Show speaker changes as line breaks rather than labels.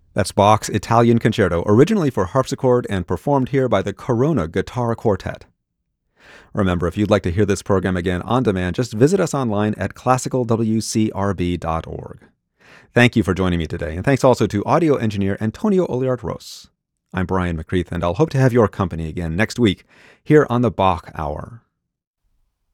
That's Bach's Italian Concerto, originally for harpsichord and performed here by the Corona Guitar Quartet. Remember, if you'd like to hear this program again on demand, just visit us online at classicalwcrb.org. Thank you for joining me today, and thanks also to audio engineer Antonio Oliart-Ros. I'm Brian McCreath, and I'll hope to have your company again next week here on the Bach Hour.